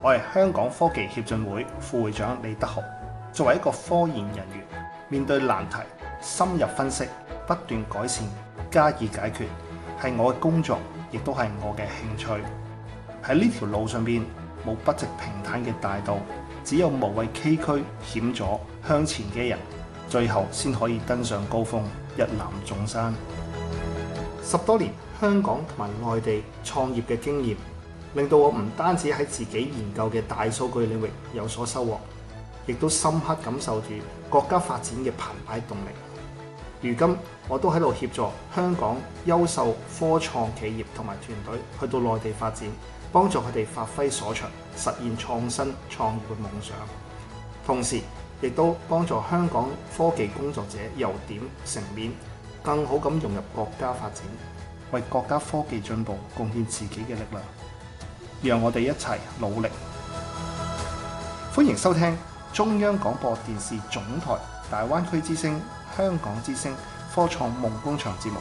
我係香港科技協進會副會長李德豪。作為一個科研人員，面對難題，深入分析，不斷改善，加以解決，係我嘅工作，亦都係我嘅興趣。喺呢條路上邊，冇筆直平坦嘅大道，只有無畏崎嶇險阻向前嘅人，最後先可以登上高峰，一覽眾山。10多年香港同埋外地創業嘅經驗，令到我唔單止喺自己研究嘅大數據領域有所收穫，亦都深刻感受住國家發展嘅澎湃動力。如今我都喺度協助香港優秀科創企業同埋團隊去到內地發展，幫助佢哋發揮所長，實現創新創業嘅夢想。同時亦都幫助香港科技工作者由點成面，更好咁融入國家發展，為國家科技進步貢獻自己嘅力量。讓我哋一齊努力。歡迎收聽中央廣播電視總台大灣區之聲、香港之聲科創夢工場節目，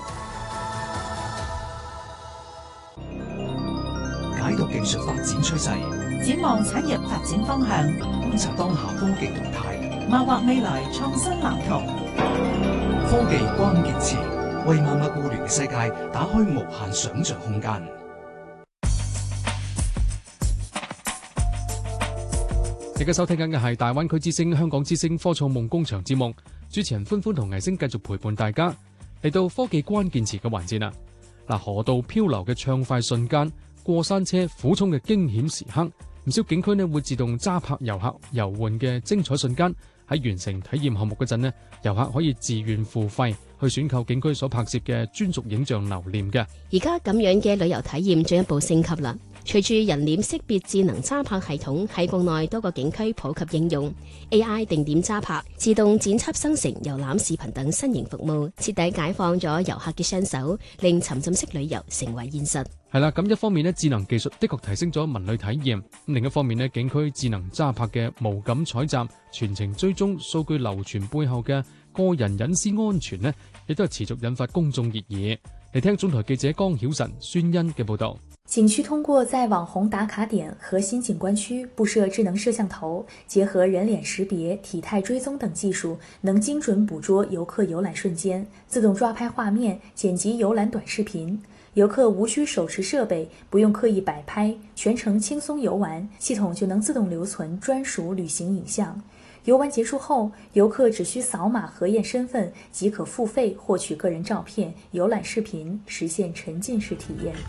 解讀技術發展趨勢， 展望產業發展方向， 觀察當下科技動態， 謀劃未來創新藍圖。 科技關鍵詞，為萬物互聯嘅世界打開無限想像空間。 而家收聽緊嘅係大灣區之聲、香港之聲科創夢工場節目，主持人歡歡同藝星繼續陪伴大家嚟到科技關鍵詞嘅環節啦。嗱，河道漂流嘅暢快瞬間，過山車苦衝嘅驚險時刻，唔少景區呢會自動揸拍遊客遊玩嘅精彩瞬間。喺完成體驗項目嗰陣呢，遊客可以自願付費去選購景區所拍攝嘅專屬影像留念嘅。 而家咁樣嘅旅遊體驗進一步升級啦。隨住人臉識別智能揸拍系統喺國內多個景區普及應用， AI 定點揸拍、自動剪輯生成遊覽視頻等新型服務，徹底解放咗遊客嘅雙手，令沉浸式旅遊成為現實。 係啦，咁一方面呢，智能技術的確提升咗文旅體驗；另一方面呢，景區智能揸拍嘅無感採集、全程追蹤、數據流傳背後嘅個人隱私安全呢，亦都係持續引發公眾熱議。嚟聽總台記者江曉晨、孫欣嘅報道。 景區通過在網紅打卡點、核心景觀區布設智能攝像頭，結合人臉識別、體態追蹤等技術，能精準捕捉遊客遊覽瞬間，自動抓拍畫面、剪輯遊覽短視頻。遊客無需手持設備，不用刻意擺拍，全程輕鬆遊玩，系統就能自動留存專屬旅行影像。遊玩結束後，遊客只需掃碼核驗身份，即可付費獲取個人照片、遊覽視頻，實現沉浸式體驗。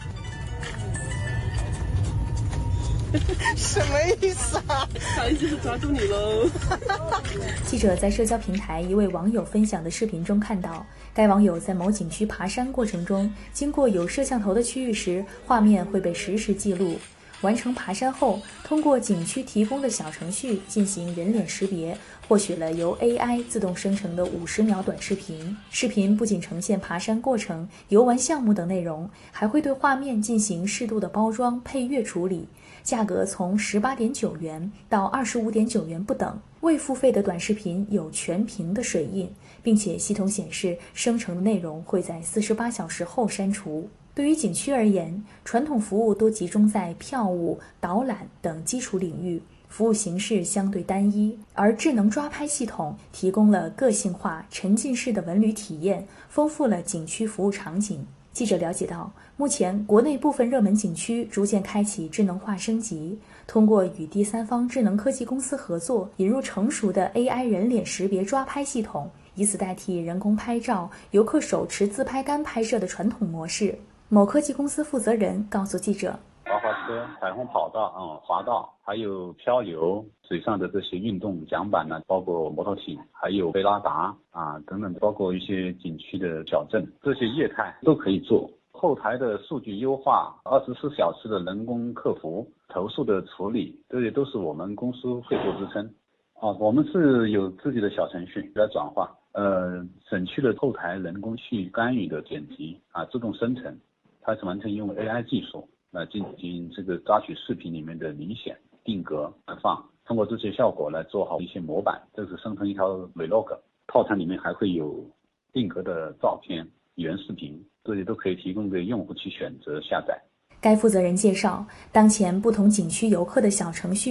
什麼意思啊？不好意思，抓住你嘍！ 記者在社交平台一位網友分享的視頻中看到，該網友在某景區爬山過程中，經過有攝像頭的區域時，畫面會被實時記錄。完成爬山後，通過景區提供的小程序進行人臉識別，獲取了由 AI 自動生成的50秒短視頻。視頻不僅呈現爬山過程、遊玩項目等內容，還會對畫面進行適度的包裝、配樂處理。價格從18.9元到25.9元不等。未付費的短視頻有全屏的水印，並且系統顯示生成的內容會在48小時後刪除。對於景區而言，傳統服務都集中在票務、導覽等基礎領域，服務形式相對單一，而智能抓拍系統提供了個性化、沉浸式的文旅體驗，豐富了景區服務場景。記者了解到，目前國內部分熱門景區逐漸開啟智能化升級，通過與第三方智能科技公司合作，引入成熟的 AI 人臉識別抓拍系統，以此代替人工拍照、遊客手持自拍杆拍攝的傳統模式。某科技公司負責人告訴記者， 滑滑車、彩虹跑道、滑道，還有漂流、水上的這些運動槳板呢，包括摩托艇，還有貝拉達等等，包括一些景區的小鎮，這些業態都可以做。後台的數據優化、24小時的人工客服、投訴的處理，這些都是我們公司會做支撐。我們是有自己的小程序來轉化，省去了後台人工去干預的剪輯自動生成，它是完全用 AI 技術來進行這個抓取視頻裏面的明顯定格放，通過這些效果來做好一些模板，這是生成一條 vlog， 套餐裏面還會有定格的照片、原視頻，這些都可以提供給用戶去選擇下載。 该负责人介绍，当前不同景区游客的小程序